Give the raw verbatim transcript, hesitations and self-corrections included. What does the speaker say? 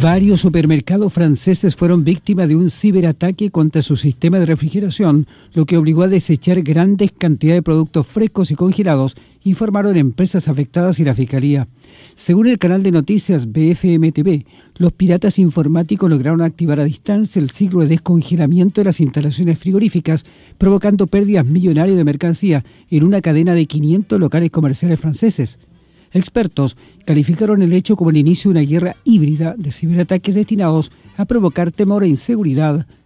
Varios supermercados franceses fueron víctimas de un ciberataque contra su sistema de refrigeración, lo que obligó a desechar grandes cantidades de productos frescos y congelados, informaron empresas afectadas y la Fiscalía. Según el canal de noticias B F M T V, los piratas informáticos lograron activar a distancia el ciclo de descongelamiento de las instalaciones frigoríficas, provocando pérdidas millonarias de mercancía en una cadena de quinientos locales comerciales franceses. Expertos calificaron el hecho como el inicio de una guerra híbrida de ciberataques destinados a provocar temor e inseguridad